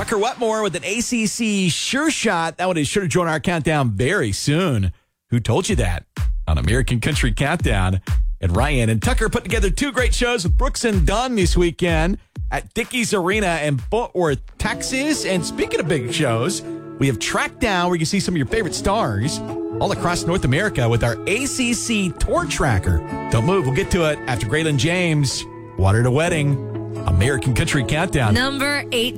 Tucker Wetmore with an ACC sure shot. That one is sure to join our countdown very soon. Who told you that? On American Country Countdown. And Ryan and Tucker put together two great shows with Brooks and Dunn this weekend at Dickies Arena in Fort Worth, Texas. And speaking of big shows, we have Track Down where you can see some of your favorite stars all across North America with our ACC Tour Tracker. Don't move. We'll get to it after Graylin James, Water to Wedding, American Country Countdown. Number 8.